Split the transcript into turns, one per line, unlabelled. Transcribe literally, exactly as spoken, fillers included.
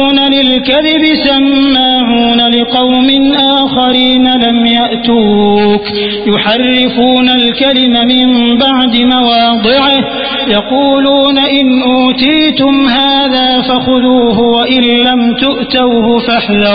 للكذب سماعون لقوم آخرين لم يأتوك يحرفون الكلم من بعد مواضعه يقولون إن أوتيتم هذا فخذوه وإن لم تؤتوه فاحذروا